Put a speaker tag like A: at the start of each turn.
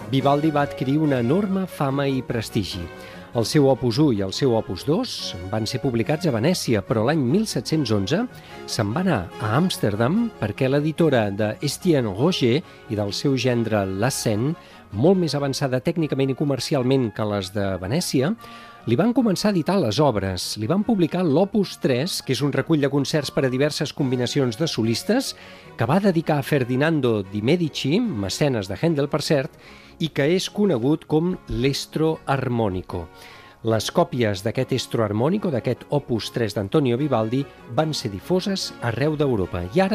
A: Vivaldi va adquirir una enorme fama i prestigi. El seu Opus 1 i el seu Opus 2 van ser publicats a Venècia, però l'any 1711 se'n va anar a Amsterdam perquè l'editora de Estienne Roger i del seu gendre Lassen, molt més avançada tècnicament i comercialment que les de Venècia, li van començar a editar les obres. Li van publicar l'Opus 3, que és un recull de concerts per a diverses combinacions de solistes, que va dedicar a Ferdinando di Medici, mecenes de Händel, per cert, i que és conegut com l'Estro Armonico. Les còpies d'aquest Estro Armonico, d'aquest Opus 3 d'Antonio Vivaldi, van ser difoses arreu d'Europa. I ara